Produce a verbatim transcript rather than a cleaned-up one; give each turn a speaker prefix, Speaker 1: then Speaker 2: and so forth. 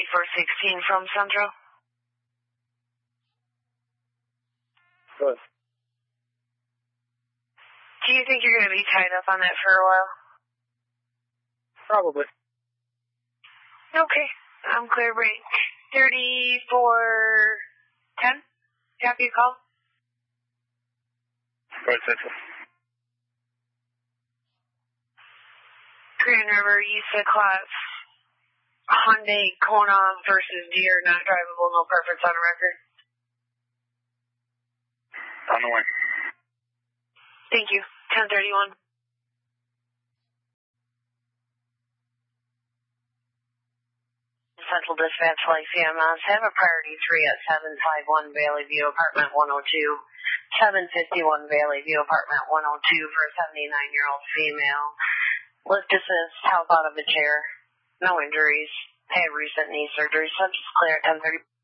Speaker 1: four sixteen from Central.
Speaker 2: Good.
Speaker 1: Do you think you're going to be tied up on that for a while?
Speaker 2: Probably.
Speaker 1: Okay. I'm clear break. thirty-four ten. Copy your call.
Speaker 2: Right, Central.
Speaker 1: Grand River, East Class. Hyundai Kona versus Deere, not drivable, no preference on the record.
Speaker 2: On the way.
Speaker 1: Thank you. ten thirty-one. Central Dispatch, Life C M S. Have a priority three at seven fifty-one Valley View, apartment one oh two. seven fifty-one Valley View, apartment one oh two for a seventy-nine-year-old female. Lift assist, help out of a chair. No injuries. Had recent knee surgery, subject clear at ten thirty.